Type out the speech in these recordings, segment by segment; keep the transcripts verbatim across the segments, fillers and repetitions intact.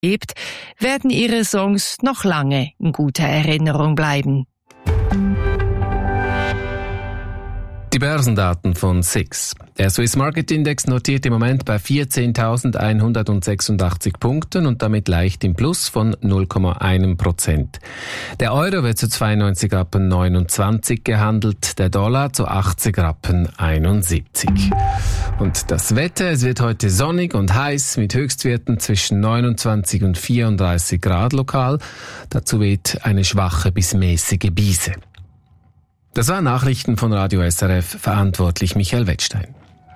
lebt, werden ihre Songs noch lange in guter Erinnerung bleiben. Die Börsendaten von S I X. Der Swiss Market Index notiert im Moment bei vierzehntausendeinhundertsechsundachtzig Punkten und damit leicht im Plus von null Komma eins Prozent. Der Euro wird zu zweiundneunzig Rappen neunundzwanzig gehandelt, der Dollar zu achtzig Rappen einundsiebzig. Und das Wetter, es wird heute sonnig und heiß mit Höchstwerten zwischen neunundzwanzig und vierunddreißig Grad lokal. Dazu weht eine schwache bis mäßige Brise. Das waren Nachrichten von Radio S R F, verantwortlich Michael Wettstein.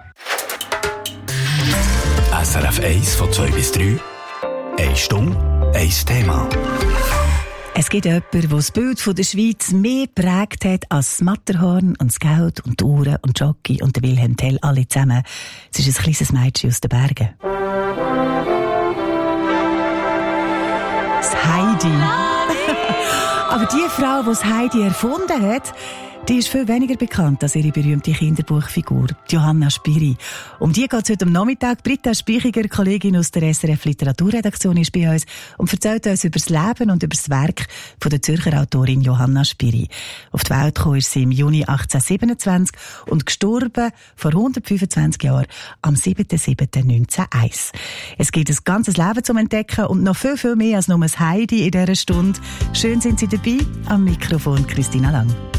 S R F eins von zwei bis drei. Eine Stunde, ein Thema. Es gibt jemanden, der das Bild von der Schweiz mehr geprägt hat als das Matterhorn und das Geld und die Uhren und Jockey und der Wilhelm Tell, alle zusammen. Es ist ein kleines Mädchen aus den Bergen. Das Heidi. Aber die Frau, die das Heidi erfunden hat, die ist viel weniger bekannt als ihre berühmte Kinderbuchfigur, Johanna Spyri. Um die geht es heute am Nachmittag. Britta Speichiger, Kollegin aus der S R F Literaturredaktion, ist bei uns und erzählt uns über das Leben und über das Werk von der Zürcher Autorin Johanna Spyri. Auf die Welt gekommen ist sie im Juni achtzehnhundertsiebenundzwanzig und gestorben vor hundertfünfundzwanzig Jahren am siebten siebten neunzehnhunderteins. Es gibt ein ganzes Leben zum Entdecken und noch viel, viel mehr als nur ein Heidi in dieser Stunde. Schön sind Sie dabei. Am Mikrofon Christina Lang.